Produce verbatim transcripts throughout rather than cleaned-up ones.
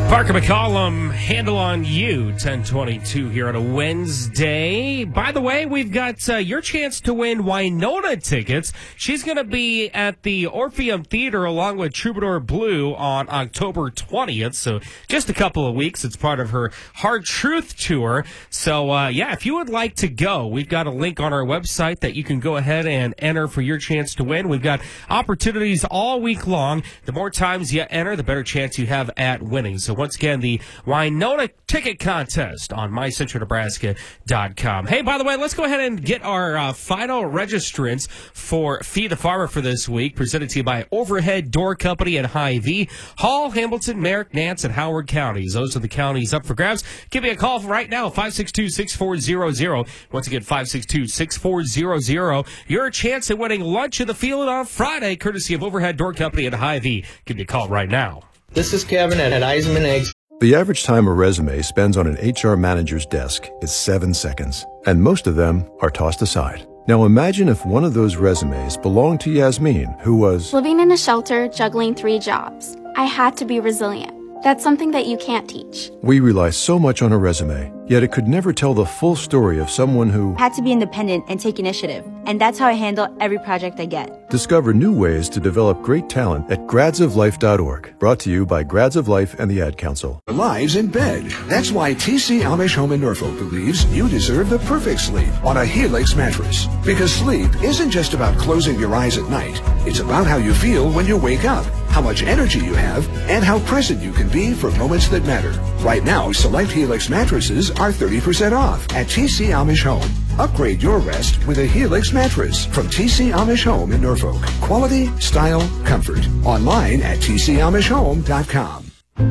Parker McCollum, Handle on You, ten twenty-two here on a Wednesday. By the way, we've got uh, your chance to win Wynonna tickets. She's going to be at the Orpheum Theater along with Troubadour Blue on October twentieth. So just a couple of weeks. It's part of her Hard Truth Tour. So, uh, yeah, if you would like to go, we've got a link on our website that you can go ahead and enter for your chance to win. We've got opportunities all week long. The more times you enter, the better chance you have at winning. So once again, the Wynonna ticket contest on my central nebraska dot com. Hey, by the way, let's go ahead and get our uh, final registrants for Feed the Farmer for this week, presented to you by Overhead Door Company at Hy-Vee, Hall, Hamilton, Merrick, Nance, and Howard counties. Those are the counties up for grabs. Give me a call right now, five six two, six four zero zero. Once again, five six two, six four zero zero. Your chance at winning lunch in the field on Friday, courtesy of Overhead Door Company at Hy-Vee. Give me a call right now. This is Kevin at Eisman Eggs. The average time a resume spends on an H R manager's desk is seven seconds, and most of them are tossed aside. Now imagine if one of those resumes belonged to Yasmin, who was living in a shelter, juggling three jobs. I had to be resilient. That's something that you can't teach. We rely so much on a resume, yet it could never tell the full story of someone who had to be independent and take initiative. And that's how I handle every project I get. Discover new ways to develop great talent at grads of life dot org. Brought to you by Grads of Life and the Ad Council. Lives in bed. That's why T C Amish Home in Norfolk believes you deserve the perfect sleep on a Helix mattress. Because sleep isn't just about closing your eyes at night. It's about how you feel when you wake up, how much energy you have, and how present you can be for moments that matter. Right now, select Helix mattresses are thirty percent off at T C Amish Home. Upgrade your rest with a Helix mattress from T C Amish Home in Norfolk. Quality, style, comfort. Online at T C Amish Home dot com.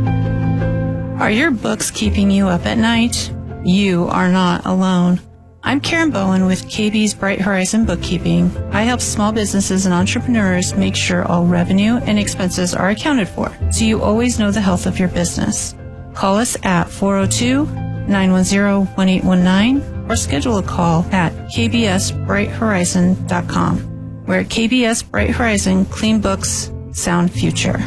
Are your books keeping you up at night? You are not alone. I'm Karen Bowen with K B's Bright Horizon Bookkeeping. I help small businesses and entrepreneurs make sure all revenue and expenses are accounted for, so you always know the health of your business. Call us at four oh two, nine one zero, one eight one nine or schedule a call at k b s bright horizon dot com. We're at K B S Bright Horizon, clean books, sound future.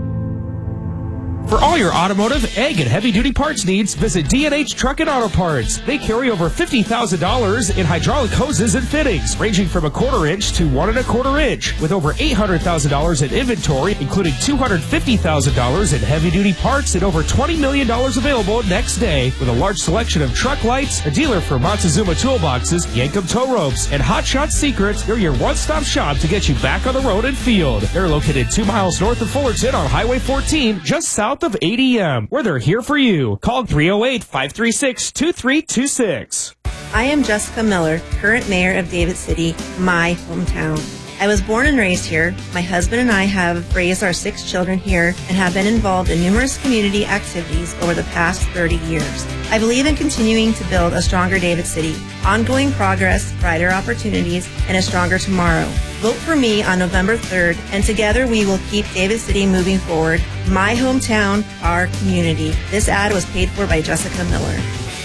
For all your automotive, ag, and heavy-duty parts needs, visit D and H Truck and Auto Parts. They carry over fifty thousand dollars in hydraulic hoses and fittings, ranging from a quarter inch to one and a quarter inch, with over eight hundred thousand dollars in inventory, including two hundred fifty thousand dollars in heavy-duty parts and over twenty million dollars available next day, with a large selection of truck lights, a dealer for Montezuma toolboxes, Yankum tow ropes, and Hot Shot Secrets. They're your one-stop shop to get you back on the road and field. They're located two miles north of Fullerton on Highway fourteen, just south of A D M, where they're here for you. Call three oh eight, five three six, two three two six. I am Jessica Miller, current mayor of David City, my hometown. I was born and raised here. My husband and I have raised our six children here and have been involved in numerous community activities over the past thirty years. I believe in continuing to build a stronger David City, ongoing progress, brighter opportunities, and a stronger tomorrow. Vote for me on November third, and together we will keep David City moving forward. My hometown, our community. This ad was paid for by Jessica Miller.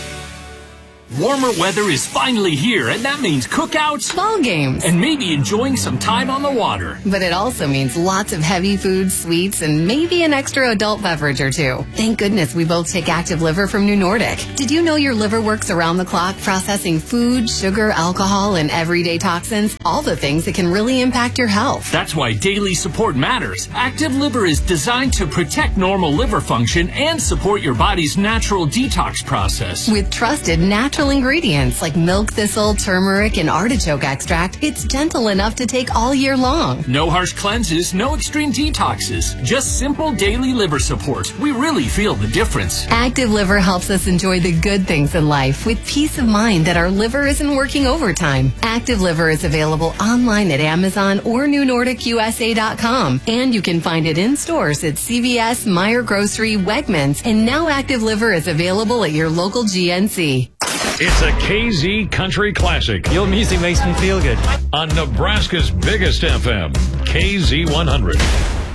Warmer weather is finally here, and that means cookouts, ball games, and maybe enjoying some time on the water. But it also means lots of heavy food, sweets, and maybe an extra adult beverage or two. Thank goodness we both take Active Liver from New Nordic. Did you know your liver works around the clock, processing food, sugar, alcohol, and everyday toxins? All the things that can really impact your health. That's why daily support matters. Active Liver is designed to protect normal liver function and support your body's natural detox process. With trusted natural ingredients like milk thistle, turmeric, and artichoke extract, it's gentle enough to take all year long. No harsh cleanses, no extreme detoxes, just simple daily liver support. We really feel the difference. Active Liver helps us enjoy the good things in life with peace of mind that our liver isn't working overtime. Active Liver is available online at Amazon or new nordic u s a dot com, and you can find it in stores at C V S, Meijer Grocery, Wegmans, and now Active Liver is available at your local G N C. It's a K Z Country Classic. Your music makes me feel good. On Nebraska's biggest F M, K Z one hundred.